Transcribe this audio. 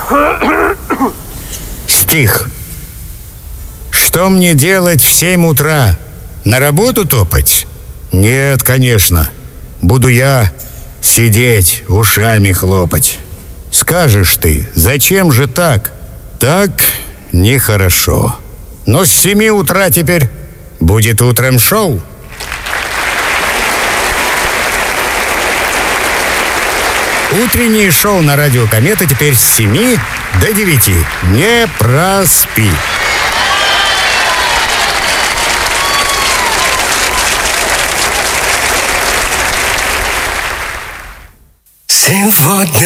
Стих. Что мне делать в 7 утра? На работу топать? Нет, конечно. Буду я сидеть, ушами хлопать. Скажешь ты, зачем же так? Так нехорошо. Но с 7 утра теперь будет утром шоу. Утреннее шоу на радио «Комета» теперь с 7 до 9. Не проспи. Сегодня